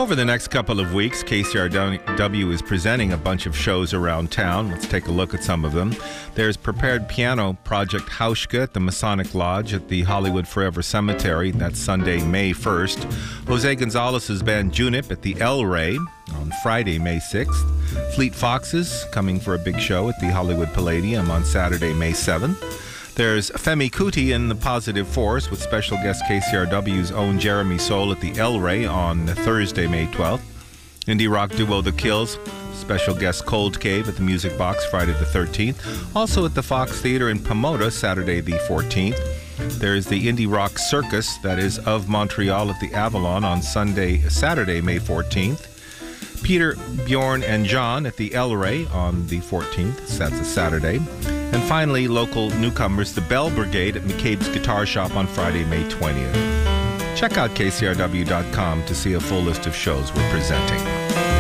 Over the next couple of weeks, KCRW is presenting a bunch of shows around town. Let's take a look at some of them. There's Prepared Piano Project Hauschka at the Masonic Lodge at the Hollywood Forever Cemetery. That's Sunday, May 1st. Jose Gonzalez's band Junip at the El Rey on Friday, May 6th. Fleet Foxes coming for a big show at the Hollywood Palladium on Saturday, May 7th. There's Femi Kuti and the Positive Force with special guest KCRW's own Jeremy Soule at the El Rey on Thursday, May 12th. Indie rock duo The Kills, special guest Cold Cave at the Music Box Friday the 13th. Also at the Fox Theater in Pomona, Saturday the 14th. There's the Indie Rock Circus, that is of Montreal at the Avalon on Saturday, May 14th. Peter, Bjorn, and John at the El Rey on the 14th. So that's a Saturday. And finally, local newcomers, the Bell Brigade at McCabe's Guitar Shop on Friday, May 20th. Check out KCRW.com to see a full list of shows we're presenting.